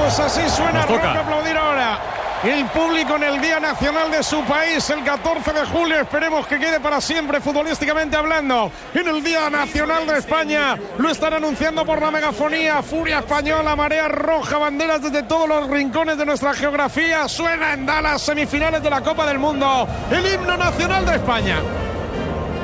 Pues así suena, habrá que aplaudir ahora. El público en el Día Nacional de su país, el 14 de julio, esperemos que quede para siempre futbolísticamente hablando. En el Día Nacional de España lo están anunciando por la megafonía. Furia española, marea roja, banderas desde todos los rincones de nuestra geografía. Suena en Dallas, semifinales de la Copa del Mundo, el himno nacional de España.